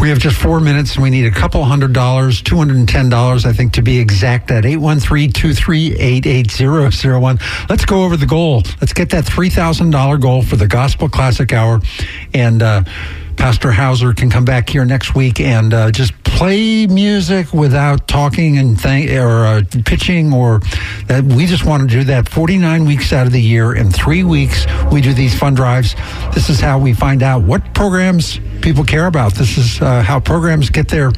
We have just 4 minutes, and we need a couple $100, $210, I think, to be exact, at 813-238-8001. Let's go over the goal. Let's get that $3,000 goal for the Gospel Classic Hour. And Pastor Hauser can come back here next week and just play music without talking and pitching, or that. We just want to do that 49 weeks out of the year. In 3 weeks, we do these fund drives. This is how we find out what programs people care about. This is how programs get their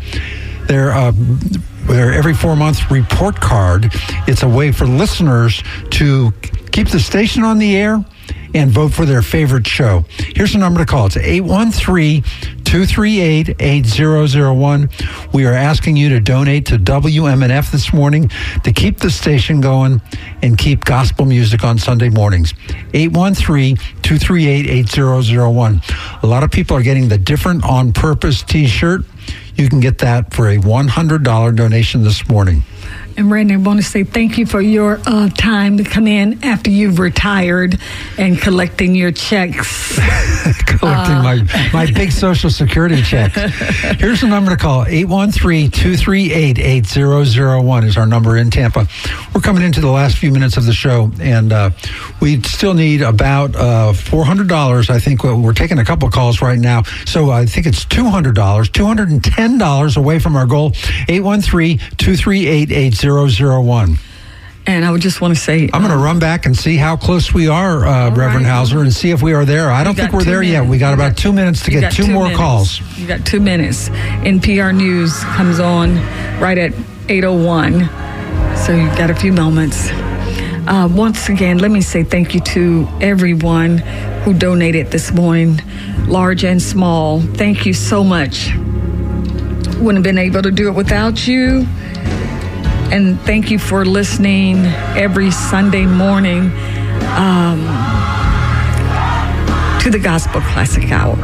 every 4 month report card. It's a way for listeners to keep the station on the air and vote for their favorite show. Here's the number to call. It's 813-238-8001. We are asking you to donate to WMNF this morning to keep the station going and keep gospel music on Sunday mornings. 813-238-8001. A lot of people are getting the Different on Purpose t-shirt. You can get that for a $100 donation this morning. And Randy, I want to say thank you for your time to come in after you've retired and collecting your checks. Collecting my big Social Security check. Here's the number to call. 813-238-8001 is our number in Tampa. We're coming into the last few minutes of the show, and we still need about $400. I think we're taking a couple of calls right now. So I think it's $200, $210 away from our goal. 813-238-8001. And I would just want to say, I'm going to run back and see how close we are, Reverend Hauser, and see if we are there. I don't think we're there yet. We got about 2 minutes to get two more calls. You got 2 minutes. NPR News comes on right at 8:01. So you got a few moments. Once again, let me say thank you to everyone who donated this morning, large and small. Thank you so much. Wouldn't have been able to do it without you. And thank you for listening every Sunday morning to the Gospel Classic Hour.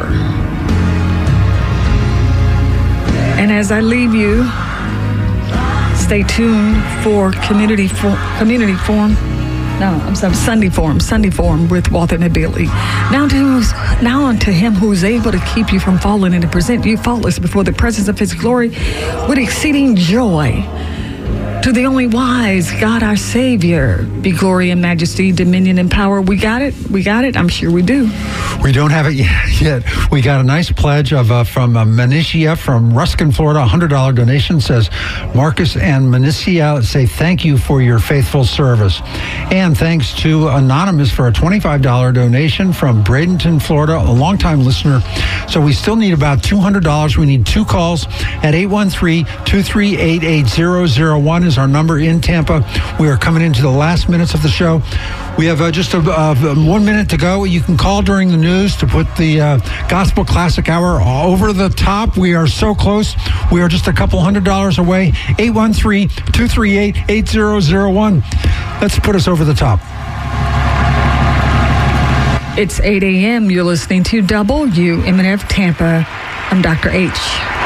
And as I leave you, stay tuned for Sunday Forum with Walter Nabili. Now unto him who is able to keep you from falling and to present you faultless before the presence of his glory with exceeding joy. To the only wise God, our Savior, be glory and majesty, dominion and power. We got it? We got it? I'm sure we do. We don't have it yet. We got a nice pledge from Manicia from Ruskin, Florida. $100 donation. Says, Marcus and Manicia say thank you for your faithful service. And thanks to Anonymous for a $25 donation from Bradenton, Florida, a longtime listener. So we still need about $200. We need 2 calls at 813-238-8001 is our number in Tampa. We are coming into the last minutes of the show. We have just 1 minute to go. You can call during the news to put the Gospel Classic Hour over the top. We are so close. We are just a couple $100 away. 813-238-8001. Let's put us over the top. It's 8 a.m. You're listening to WMNF Tampa. I'm Dr. H.